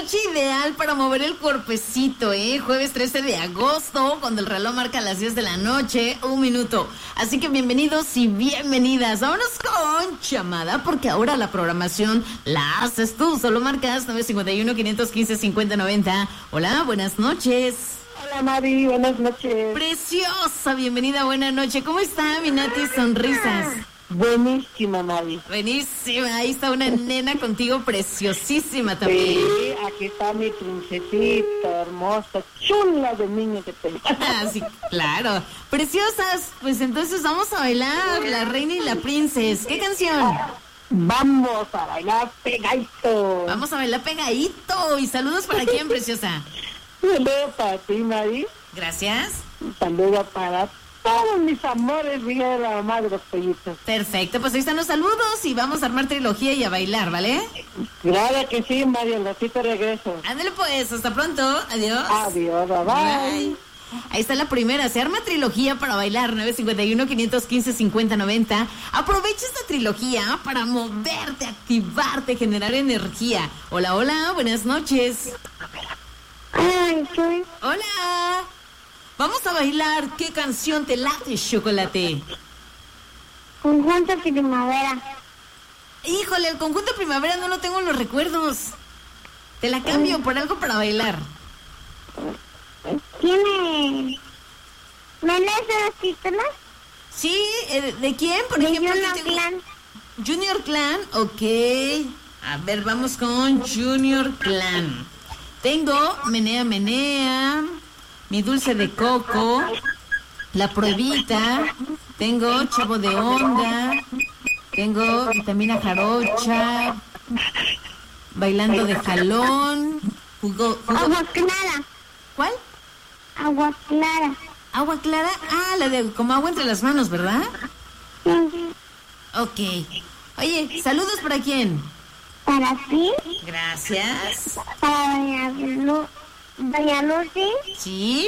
noche ideal para mover el cuerpecito, Jueves 13 de agosto, cuando el reloj marca las 10 de la noche, 1 minuto. Así que bienvenidos y bienvenidas. Vámonos con chamada, porque ahora la programación la haces tú. Solo marcas 951-515-5090. Hola, buenas noches. Hola Mari, buenas noches. Preciosa, bienvenida, buena noche. ¿Cómo está mi Nati Sonrisas? Buenísima, Mari. Buenísima, ahí está una nena contigo preciosísima también. Sí, aquí está mi princesita hermosa, chula de niña que tengo. Ah, sí, claro. Preciosas, pues entonces vamos a bailar La Reina y la Princesa. ¿Qué canción? Vamos a bailar pegadito. Vamos a bailar pegadito. ¿Y saludos para quién, preciosa? Un saludo para ti, Mari. Gracias. Un saludo para todos mis amores, hija de la mamá de los pollitos. Perfecto, pues ahí están los saludos y vamos a armar trilogía y a bailar, ¿vale? Claro que sí, Mari, al ratito regreso. Ándale pues, hasta pronto. Adiós. Adiós, bye bye. Ahí está la primera, se arma trilogía para bailar, 951-515-5090. Aprovecha esta trilogía para moverte, activarte, generar energía. Hola, hola, buenas noches. Hola. Vamos a bailar. ¿Qué canción te late, Chocolate? Conjunto Primavera. Híjole, el Conjunto Primavera no lo tengo en los recuerdos. Te la cambio por algo para bailar. ¿Tiene... ¿Me lees los títulos? Sí, ¿de quién? Por De ejemplo, Junior yo tengo- Clan. Junior Clan, ok. A ver, vamos con Junior Clan. Tengo Menea Menea, Mi Dulce de Coco, La Pruebita, tengo Chavo de Onda, tengo Vitamina Jarocha, Bailando de Jalón, Agua Clara. ¿Cuál? Agua Clara. Agua Clara, la de como agua entre las manos, ¿verdad? Ok. Oye, saludos para quién. Para ti, Gracias. para Doña Lucy, Sí.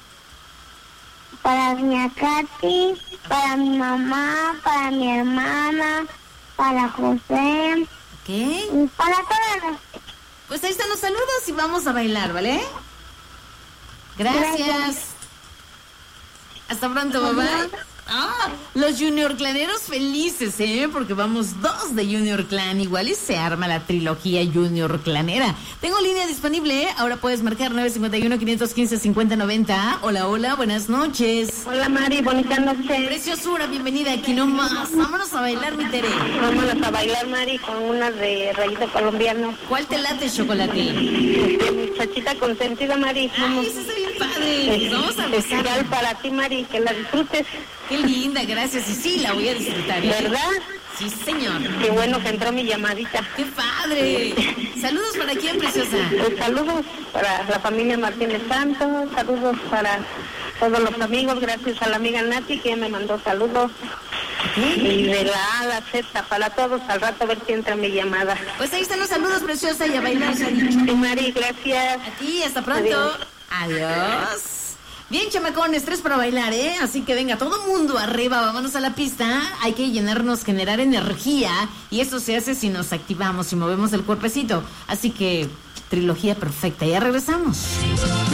para Doña Katy, para mi mamá, para mi hermana, para José, Ok. y para todas. Pues ahí están los saludos y vamos a bailar, ¿vale? Gracias. Hasta pronto, bye bye. Los Junior Claneros felices, porque vamos 2 de Junior Clan, igual y se arma la trilogía Junior Clanera. Tengo línea disponible, ahora puedes marcar 951-515-5090. Hola, hola, buenas noches. Hola Mari, bonita noche. Preciosura, bienvenida aquí nomás. Vámonos a bailar, mi Tere. Vámonos a bailar, Mari, con una de rayito colombiano. ¿Cuál te late, Chocolate? Muchachita consentida, Mari. Ay, eso está bien padre. Vamos a Especial besar. para ti, Mari, que la disfrutes. Qué linda, gracias. Y sí, la voy a disfrutar. ¿Verdad? Sí, señor. Qué bueno que entró mi llamadita. ¡Qué padre! Saludos para quién, preciosa. Saludos para la familia Martínez Santos, saludos para todos los amigos, gracias a la amiga Nati que me mandó saludos. Y de la A a la Z para todos, al rato a ver si entra mi llamada. Pues ahí están los saludos, preciosa, y a bailar, se ha dicho. Sí, Mari, gracias. A ti, hasta pronto. Adiós. Bien, chamacones, 3 para bailar, Así que venga, todo mundo arriba, vámonos a la pista. Hay que llenarnos, generar energía. Y eso se hace si nos activamos y movemos el cuerpecito. Así que, trilogía perfecta. Ya regresamos.